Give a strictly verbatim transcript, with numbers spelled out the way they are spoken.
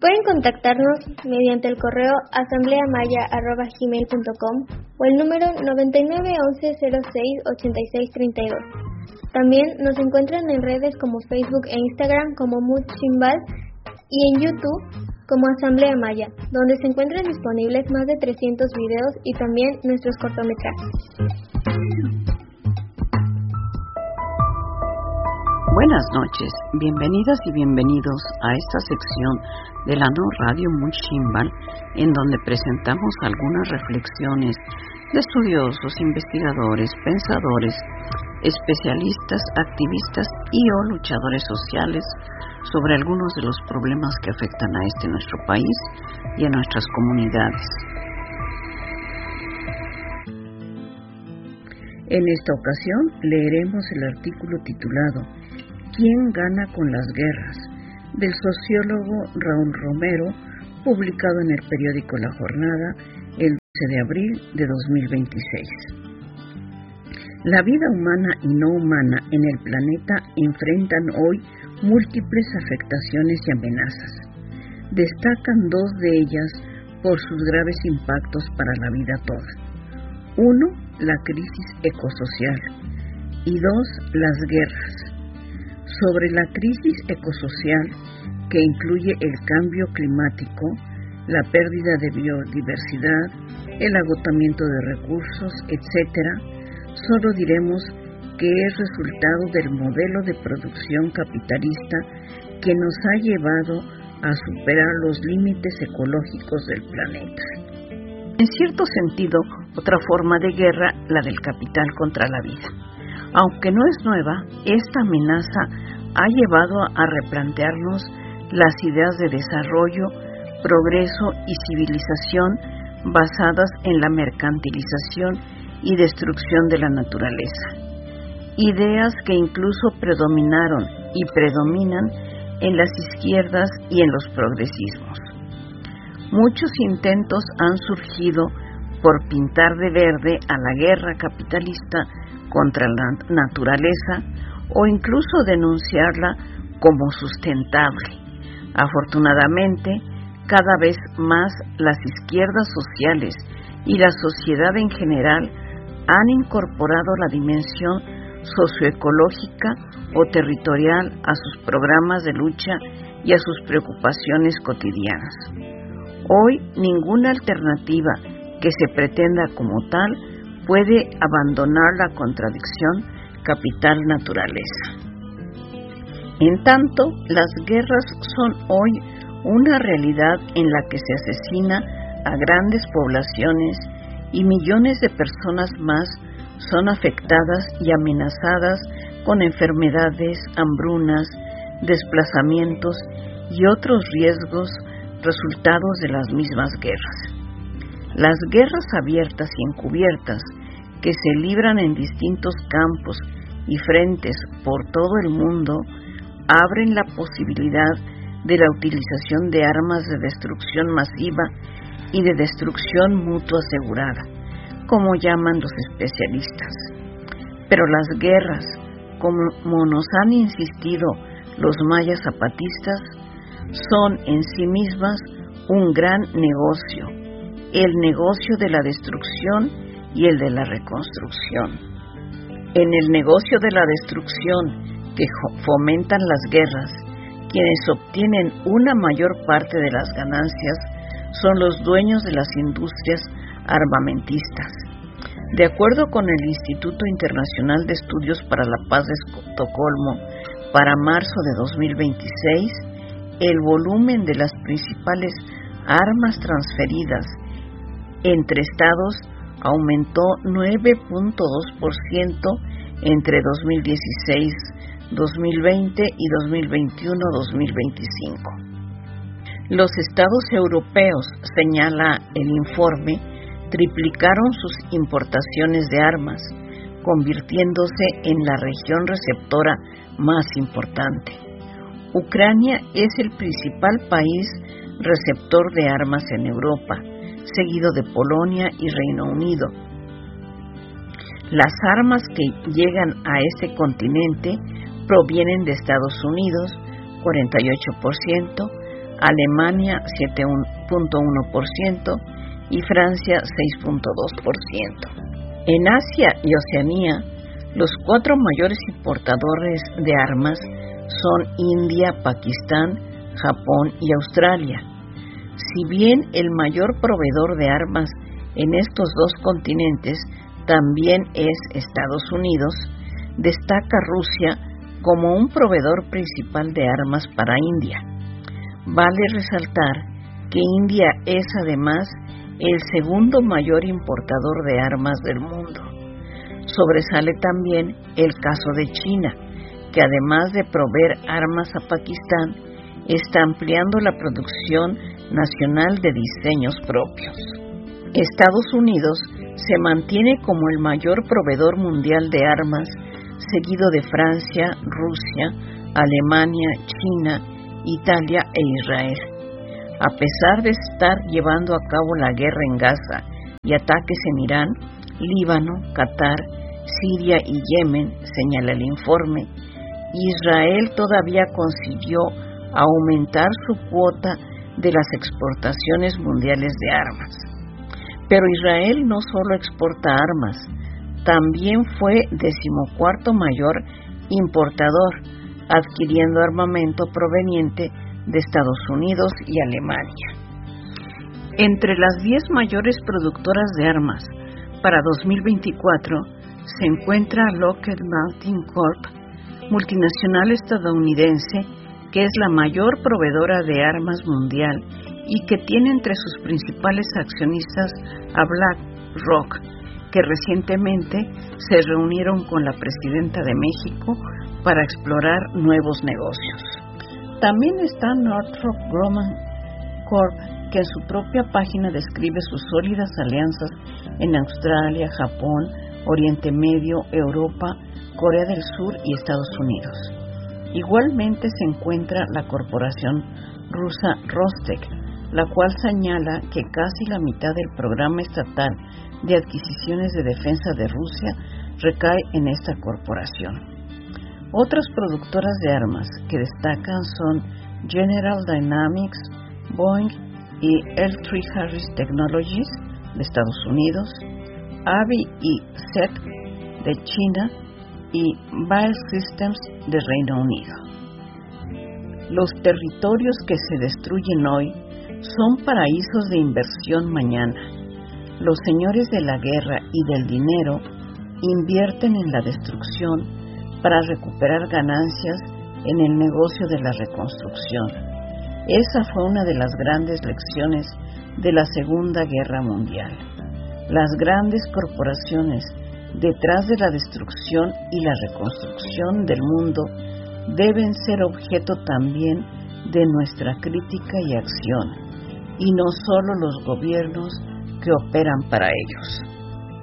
Pueden contactarnos mediante el correo asambleamaya arroba gmail punto com o el número noventa y nueve once cero seis ochenta y seis treinta y dos. También nos encuentran en redes como Facebook e Instagram como Muchimbal y en YouTube como Asamblea Maya, donde se encuentran disponibles más de trescientos videos y también nuestros cortometrajes. Buenas noches, bienvenidas y bienvenidos a esta sección de la No Radio Muchimbal, en donde presentamos algunas reflexiones de estudiosos, investigadores, pensadores, especialistas, activistas y o luchadores sociales sobre algunos de los problemas que afectan a este nuestro país y a nuestras comunidades. En esta ocasión leeremos el artículo titulado ¿Quién gana con las guerras?, del sociólogo Raúl Romero, publicado en el periódico La Jornada el doce de abril de dos mil veintiséis. La vida humana y no humana en el planeta enfrentan hoy múltiples afectaciones y amenazas. Destacan dos de ellas por sus graves impactos para la vida toda. Uno, la crisis ecosocial, y dos, las guerras. Sobre la crisis ecosocial, que incluye el cambio climático, la pérdida de biodiversidad, el agotamiento de recursos, etcétera, solo diremos que es resultado del modelo de producción capitalista que nos ha llevado a superar los límites ecológicos del planeta. En cierto sentido, otra forma de guerra, la del capital contra la vida. Aunque no es nueva, esta amenaza ha llevado a replantearnos las ideas de desarrollo, progreso y civilización basadas en la mercantilización y destrucción de la naturaleza. Ideas que incluso predominaron y predominan en las izquierdas y en los progresismos. Muchos intentos han surgido por pintar de verde a la guerra capitalista contra la naturaleza o incluso denunciarla como sustentable. Afortunadamente, cada vez más las izquierdas sociales y la sociedad en general han incorporado la dimensión socioecológica o territorial a sus programas de lucha y a sus preocupaciones cotidianas. Hoy, ninguna alternativa que se pretenda como tal puede abandonar la contradicción capital-naturaleza. En tanto, las guerras son hoy una realidad en la que se asesina a grandes poblaciones y millones de personas más son afectadas y amenazadas con enfermedades, hambrunas, desplazamientos y otros riesgos resultados de las mismas guerras. Las guerras abiertas y encubiertas que se libran en distintos campos y frentes por todo el mundo abren la posibilidad de la utilización de armas de destrucción masiva y de destrucción mutua asegurada, como llaman los especialistas. Pero las guerras, como nos han insistido los mayas zapatistas, son en sí mismas un gran negocio, el negocio de la destrucción y el de la reconstrucción. En el negocio de la destrucción que fomentan las guerras, quienes obtienen una mayor parte de las ganancias son los dueños de las industrias armamentistas. De acuerdo con el Instituto Internacional de Estudios para la Paz de Estocolmo, para marzo de dos mil veintiséis, el volumen de las principales armas transferidas entre estados aumentó nueve punto dos por ciento entre dos mil dieciséis, dos mil veinte y dos mil veintiuno a dos mil veinticinco. Los estados europeos, señala el informe, triplicaron sus importaciones de armas, convirtiéndose en la región receptora más importante. Ucrania es el principal país receptor de armas en Europa, seguido de Polonia y Reino Unido. Las armas que llegan a este continente provienen de Estados Unidos, cuarenta y ocho por ciento, Alemania siete punto uno por ciento y Francia seis punto dos por ciento. En Asia y Oceanía, los cuatro mayores importadores de armas son India, Pakistán, Japón y Australia. Si bien el mayor proveedor de armas en estos dos continentes también es Estados Unidos, destaca Rusia como un proveedor principal de armas para India. Vale resaltar que India es además el segundo mayor importador de armas del mundo. Sobresale también el caso de China, que además de proveer armas a Pakistán, está ampliando la producción nacional de diseños propios. Estados Unidos se mantiene como el mayor proveedor mundial de armas, seguido de Francia, Rusia, Alemania, China, Italia e Israel. A pesar de estar llevando a cabo la guerra en Gaza y ataques en Irán, Líbano, Qatar, Siria y Yemen, señala el informe, Israel todavía consiguió aumentar su cuota de las exportaciones mundiales de armas. Pero Israel no solo exporta armas, también fue decimocuarto mayor importador, adquiriendo armamento proveniente de Estados Unidos y Alemania. Entre las diez mayores productoras de armas para dos mil veinticuatro se encuentra Lockheed Martin Corp, multinacional estadounidense que es la mayor proveedora de armas mundial y que tiene entre sus principales accionistas a BlackRock, que recientemente se reunieron con la presidenta de México para explorar nuevos negocios. También está Northrop Grumman Corp, que en su propia página describe sus sólidas alianzas en Australia, Japón, Oriente Medio, Europa, Corea del Sur y Estados Unidos. Igualmente se encuentra la corporación rusa Rostec, la cual señala que casi la mitad del programa estatal de adquisiciones de defensa de Rusia recae en esta corporación. Otras productoras de armas que destacan son General Dynamics, Boeing y L tres Harris Technologies de Estados Unidos, A V I y S E T de China y Bell Systems de Reino Unido. Los territorios que se destruyen hoy son paraísos de inversión mañana. Los señores de la guerra y del dinero invierten en la destrucción para recuperar ganancias en el negocio de la reconstrucción. Esa fue una de las grandes lecciones de la Segunda Guerra Mundial. Las grandes corporaciones detrás de la destrucción y la reconstrucción del mundo deben ser objeto también de nuestra crítica y acción, y no solo los gobiernos que operan para ellos.